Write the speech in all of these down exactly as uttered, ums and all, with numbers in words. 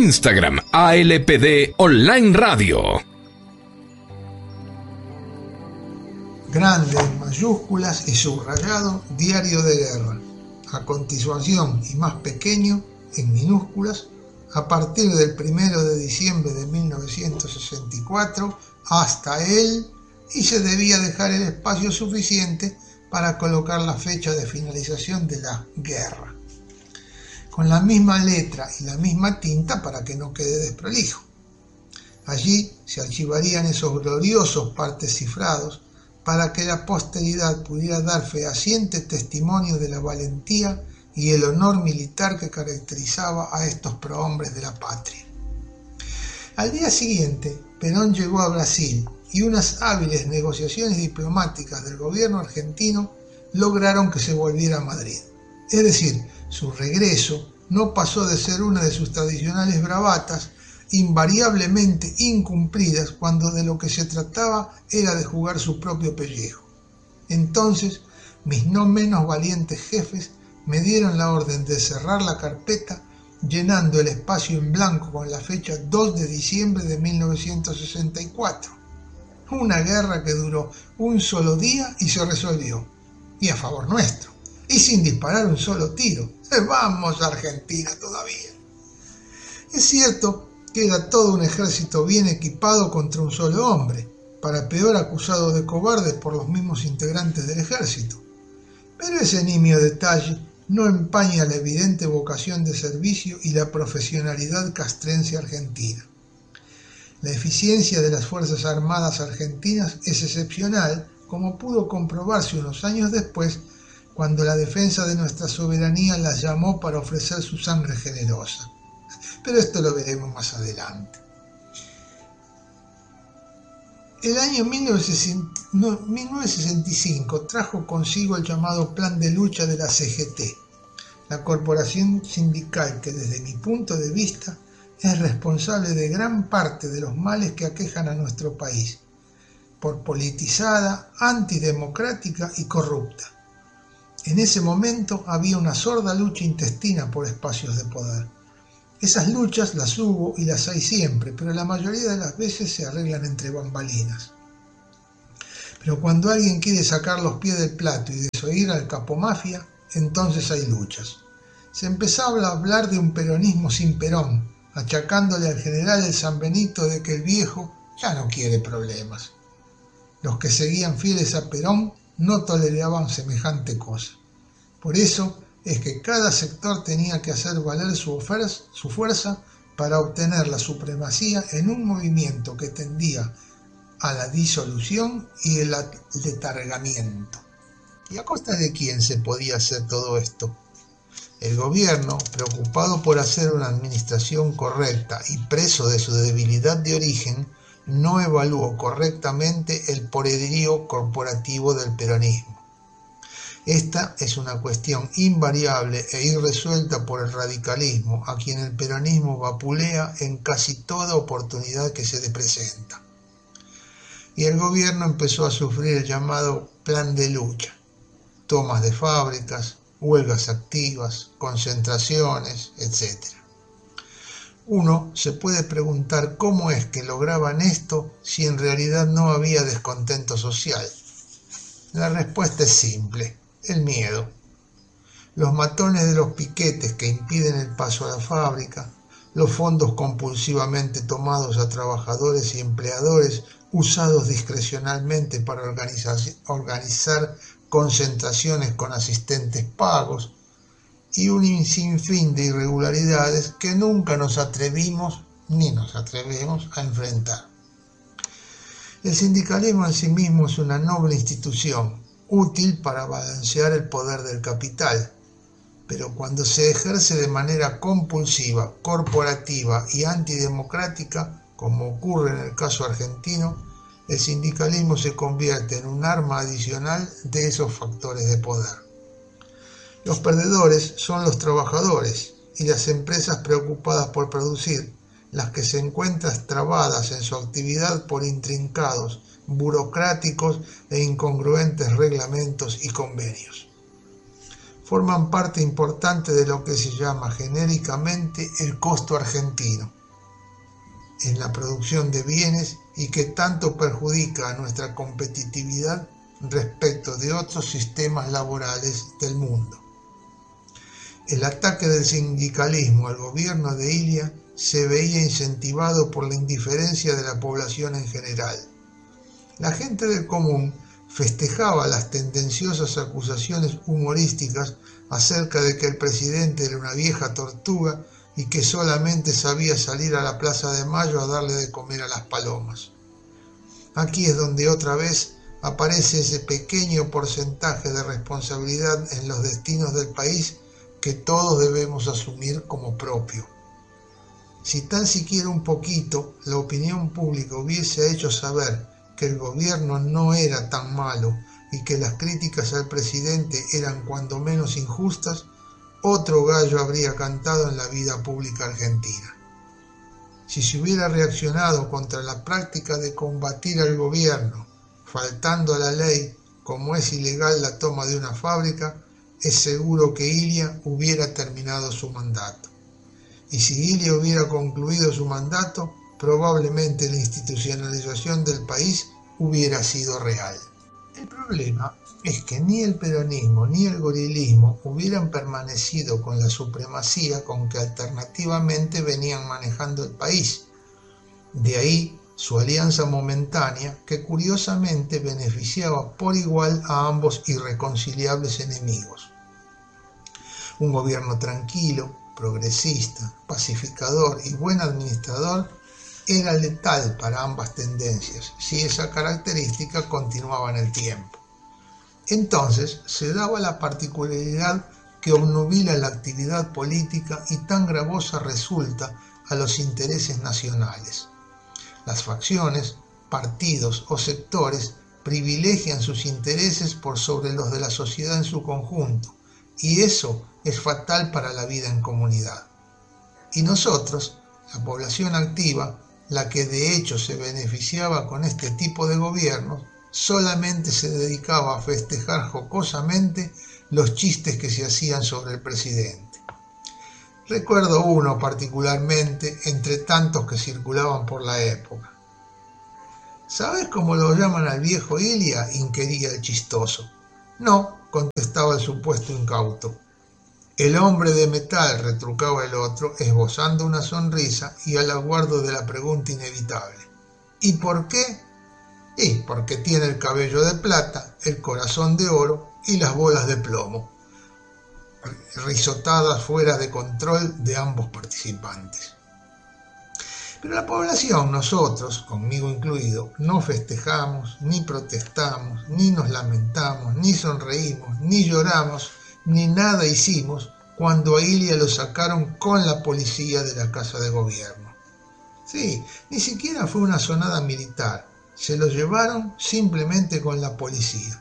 Instagram, A L P D Online Radio. Grande en mayúsculas y subrayado, diario de guerra. A continuación, y más pequeño, en minúsculas, a partir del primero de diciembre de mil novecientos sesenta y cuatro hasta él, y se debía dejar el espacio suficiente para colocar la fecha de finalización de la guerra, con la misma letra y la misma tinta para que no quede desprolijo. Allí se archivarían esos gloriosos partes cifrados para que la posteridad pudiera dar fehaciente testimonio de la valentía y el honor militar que caracterizaba a estos prohombres de la patria. Al día siguiente, Perón llegó a Brasil y unas hábiles negociaciones diplomáticas del gobierno argentino lograron que se volviera a Madrid. Es decir, su regreso no pasó de ser una de sus tradicionales bravatas, invariablemente incumplidas cuando de lo que se trataba era de jugar su propio pellejo. Entonces, mis no menos valientes jefes me dieron la orden de cerrar la carpeta, llenando el espacio en blanco con la fecha dos de diciembre de mil novecientos sesenta y cuatro. Una guerra que duró un solo día y se resolvió, y a favor nuestro, y sin disparar un solo tiro. ¡Vamos, Argentina todavía! Es cierto que era todo un ejército bien equipado contra un solo hombre, para peor acusado de cobardes por los mismos integrantes del ejército. Pero ese nimio detalle no empaña la evidente vocación de servicio y la profesionalidad castrense argentina. La eficiencia de las Fuerzas Armadas argentinas es excepcional, como pudo comprobarse unos años después, cuando la defensa de nuestra soberanía las llamó para ofrecer su sangre generosa. Pero esto lo veremos más adelante. El año mil novecientos sesenta y cinco trajo consigo el llamado Plan de Lucha de la C G T, la corporación sindical que desde mi punto de vista es responsable de gran parte de los males que aquejan a nuestro país, por politizada, antidemocrática y corrupta. En ese momento había una sorda lucha intestina por espacios de poder. Esas luchas las hubo y las hay siempre, pero la mayoría de las veces se arreglan entre bambalinas. Pero cuando alguien quiere sacar los pies del plato y desoír al capomafia, entonces hay luchas. Se empezaba a hablar de un peronismo sin Perón, achacándole al general el San Benito de que el viejo ya no quiere problemas. Los que seguían fieles a Perón no toleraban semejante cosa. Por eso es que cada sector tenía que hacer valer su, oferta, su fuerza para obtener la supremacía en un movimiento que tendía a la disolución y el letargamiento. ¿Y a costa de quién se podía hacer todo esto? El gobierno, preocupado por hacer una administración correcta y preso de su debilidad de origen, no evaluó correctamente el poderío corporativo del peronismo. Esta es una cuestión invariable e irresuelta por el radicalismo, a quien el peronismo vapulea en casi toda oportunidad que se le presenta. Y el gobierno empezó a sufrir el llamado plan de lucha, tomas de fábricas, huelgas activas, concentraciones, etcétera. Uno se puede preguntar cómo es que lograban esto si en realidad no había descontento social. La respuesta es simple: el miedo. Los matones de los piquetes que impiden el paso a la fábrica, los fondos compulsivamente tomados a trabajadores y empleadores usados discrecionalmente para organizar, organizar concentraciones con asistentes pagos y un sinfín de irregularidades que nunca nos atrevimos ni nos atrevemos a enfrentar. El sindicalismo en sí mismo es una noble institución, útil para balancear el poder del capital, pero cuando se ejerce de manera compulsiva, corporativa y antidemocrática, como ocurre en el caso argentino, el sindicalismo se convierte en un arma adicional de esos factores de poder. Los perdedores son los trabajadores y las empresas preocupadas por producir, las que se encuentran trabadas en su actividad por intrincados, burocráticos e incongruentes reglamentos y convenios. Forman parte importante de lo que se llama genéricamente el costo argentino, en la producción de bienes y que tanto perjudica a nuestra competitividad respecto de otros sistemas laborales del mundo. El ataque del sindicalismo al gobierno de Ilia se veía incentivado por la indiferencia de la población en general. La gente del común festejaba las tendenciosas acusaciones humorísticas acerca de que el presidente era una vieja tortuga y que solamente sabía salir a la Plaza de Mayo a darle de comer a las palomas. Aquí es donde otra vez aparece ese pequeño porcentaje de responsabilidad en los destinos del país que todos debemos asumir como propio. Si tan siquiera un poquito la opinión pública hubiese hecho saber que el gobierno no era tan malo y que las críticas al presidente eran cuando menos injustas, otro gallo habría cantado en la vida pública argentina. Si se hubiera reaccionado contra la práctica de combatir al gobierno, faltando a la ley como es ilegal la toma de una fábrica, es seguro que Ilia hubiera terminado su mandato. Y si Ilia hubiera concluido su mandato, probablemente la institucionalización del país hubiera sido real. El problema es que ni el peronismo ni el gorilismo hubieran permanecido con la supremacía con que alternativamente venían manejando el país. De ahí su alianza momentánea que curiosamente beneficiaba por igual a ambos irreconciliables enemigos. Un gobierno tranquilo, progresista, pacificador y buen administrador era letal para ambas tendencias si esa característica continuaba en el tiempo. Entonces se daba la particularidad que obnubila la actividad política y tan gravosa resulta a los intereses nacionales. Las facciones, partidos o sectores privilegian sus intereses por sobre los de la sociedad en su conjunto, y eso es fatal para la vida en comunidad. Y nosotros, la población activa, la que de hecho se beneficiaba con este tipo de gobiernos, solamente se dedicaba a festejar jocosamente los chistes que se hacían sobre el presidente. Recuerdo uno particularmente entre tantos que circulaban por la época. ¿Sabes cómo lo llaman al viejo Ilia?, inquiría el chistoso. No, contestaba el supuesto incauto. El hombre de metal, retrucaba el otro, esbozando una sonrisa y al aguardo de la pregunta inevitable. ¿Y por qué? Y porque tiene el cabello de plata, el corazón de oro y las bolas de plomo, risotadas fuera de control de ambos participantes. Pero la población, nosotros, conmigo incluido, no festejamos, ni protestamos, ni nos lamentamos, ni sonreímos, ni lloramos, ni nada hicimos cuando a Ilia lo sacaron con la policía de la Casa de Gobierno. Sí, ni siquiera fue una sonada militar, se lo llevaron simplemente con la policía.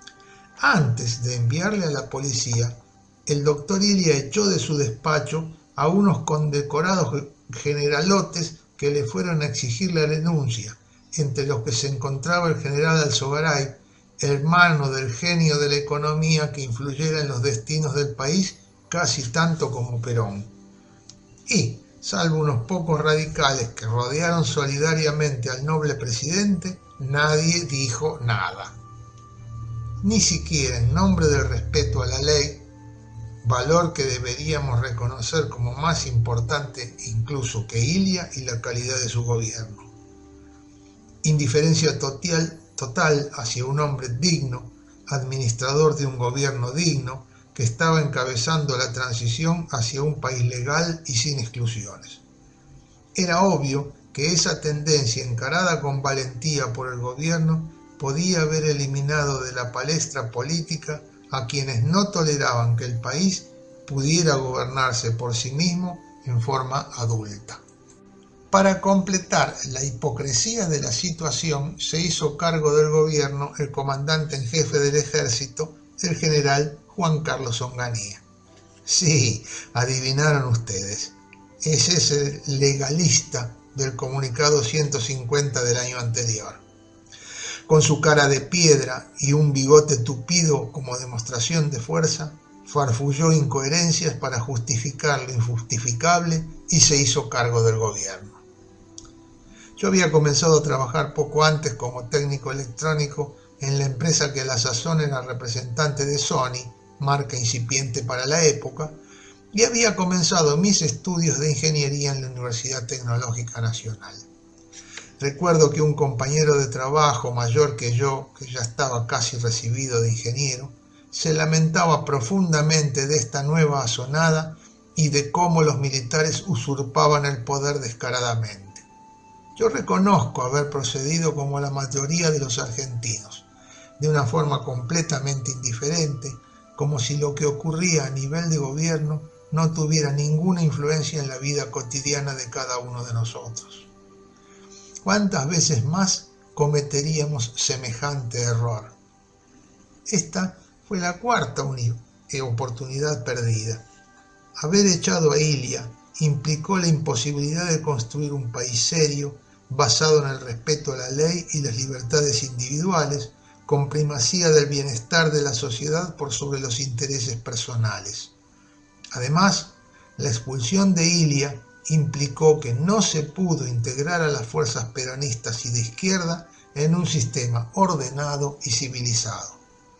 Antes de enviarle a la policía, el doctor Ilia echó de su despacho a unos condecorados generalotes que le fueron a exigir la renuncia, entre los que se encontraba el general Alzogaray, hermano del genio de la economía que influyera en los destinos del país casi tanto como Perón. Y, salvo unos pocos radicales que rodearon solidariamente al noble presidente, nadie dijo nada. Ni siquiera en nombre del respeto a la ley, valor que deberíamos reconocer como más importante incluso que Ilia y la calidad de su gobierno. Indiferencia total, total hacia un hombre digno, administrador de un gobierno digno, que estaba encabezando la transición hacia un país legal y sin exclusiones. Era obvio que esa tendencia encarada con valentía por el gobierno podía haber eliminado de la palestra política a quienes no toleraban que el país pudiera gobernarse por sí mismo en forma adulta. Para completar la hipocresía de la situación, se hizo cargo del gobierno el comandante en jefe del ejército, el general Juan Carlos Onganía. Sí, adivinaron ustedes, ese es el legalista del comunicado ciento cincuenta del año anterior. Con su cara de piedra y un bigote tupido como demostración de fuerza, farfulló incoherencias para justificar lo injustificable y se hizo cargo del gobierno. Yo había comenzado a trabajar poco antes como técnico electrónico en la empresa que a la sazón era representante de Sony, marca incipiente para la época, y había comenzado mis estudios de ingeniería en la Universidad Tecnológica Nacional. Recuerdo que un compañero de trabajo mayor que yo, que ya estaba casi recibido de ingeniero, se lamentaba profundamente de esta nueva asonada y de cómo los militares usurpaban el poder descaradamente. Yo reconozco haber procedido como la mayoría de los argentinos, de una forma completamente indiferente, como si lo que ocurría a nivel de gobierno no tuviera ninguna influencia en la vida cotidiana de cada uno de nosotros. ¿Cuántas veces más cometeríamos semejante error? Esta fue la cuarta oportunidad perdida. Haber echado a Ilia implicó la imposibilidad de construir un país serio, basado en el respeto a la ley y las libertades individuales, con primacía del bienestar de la sociedad por sobre los intereses personales. Además, la expulsión de Ilia implicó que no se pudo integrar a las fuerzas peronistas y de izquierda en un sistema ordenado y civilizado.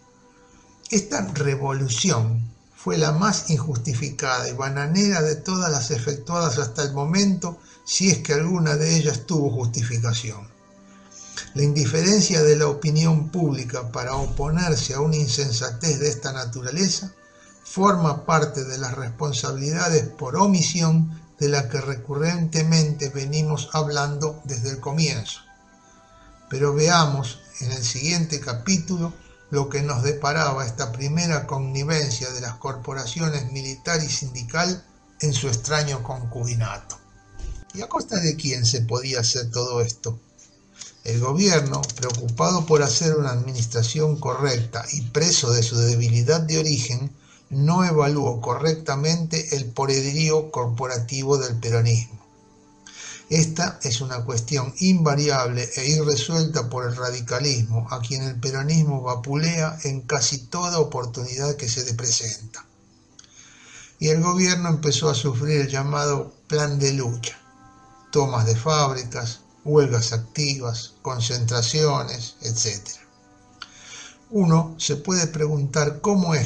Esta revolución fue la más injustificada y bananera de todas las efectuadas hasta el momento, si es que alguna de ellas tuvo justificación. La indiferencia de la opinión pública para oponerse a una insensatez de esta naturaleza forma parte de las responsabilidades por omisión de la que recurrentemente venimos hablando desde el comienzo. Pero veamos en el siguiente capítulo lo que nos deparaba esta primera connivencia de las corporaciones militar y sindical en su extraño concubinato. ¿Y a costa de quién se podía hacer todo esto? El gobierno, preocupado por hacer una administración correcta y preso de su debilidad de origen, no evaluó correctamente el poderío corporativo del peronismo. Esta es una cuestión invariable e irresuelta por el radicalismo, a quien el peronismo vapulea en casi toda oportunidad que se le presenta. Y el gobierno empezó a sufrir el llamado plan de lucha, tomas de fábricas, huelgas activas, concentraciones, etcétera. Uno se puede preguntar cómo es